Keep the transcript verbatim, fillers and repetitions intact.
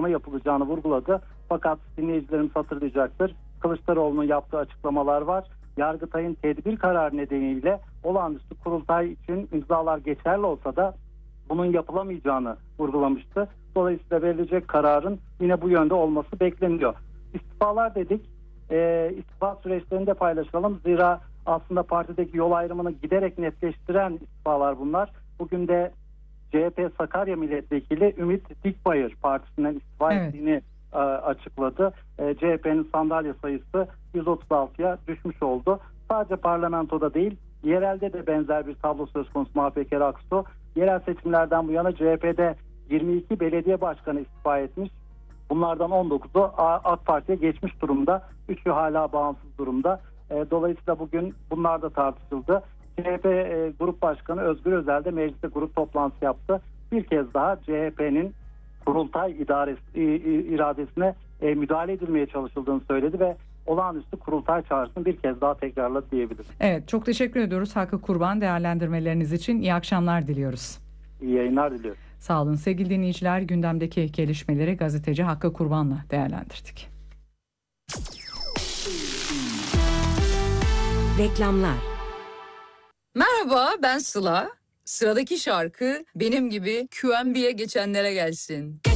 oylama yapılacağını vurguladı. Fakat dinleyicilerimiz hatırlayacaktır. Kılıçdaroğlu'nun yaptığı açıklamalar var. Yargıtay'ın tedbir kararı nedeniyle olağanüstü kurultay için imzalar geçerli olsa da bunun yapılamayacağını vurgulamıştı. Dolayısıyla verilecek kararın yine bu yönde olması bekleniyor. İstifalar dedik. E, istifa süreçlerini de paylaşalım. Zira aslında partideki yol ayrımını giderek netleştiren istifalar bunlar. Bugün de C H P Sakarya Milletvekili Ümit Dikbayır partisinden istifa Evet. ettiğini e, açıkladı. E, C H P'nin sandalye sayısı yüz otuz altıya düşmüş oldu. Sadece parlamentoda değil, yerelde de benzer bir tablo söz konusu M H P Kere Aksu. Yerel seçimlerden bu yana C H P'de yirmi iki belediye başkanı istifa etmiş. Bunlardan on dokuzu AK Parti'ye geçmiş durumda. üçü hala bağımsız durumda. E, dolayısıyla bugün bunlar da tartışıldı. C H P e, Grup Başkanı Özgür Özel de mecliste grup toplantısı yaptı. Bir kez daha C H P'nin kurultay idaresi, iradesine e, müdahale edilmeye çalışıldığını söyledi ve olağanüstü kurultay çağrısını bir kez daha tekrarladı diyebiliriz. Evet, çok teşekkür ediyoruz Hakkı Kurban, değerlendirmeleriniz için. İyi akşamlar diliyoruz. İyi yayınlar diliyorum. Sağ olun sevgili dinleyiciler. Gündemdeki gelişmeleri gazeteci Hakkı Kurban'la değerlendirdik. Reklamlar. Merhaba, ben Sıla. Sıradaki şarkı benim gibi Q M B'ye geçenlere gelsin.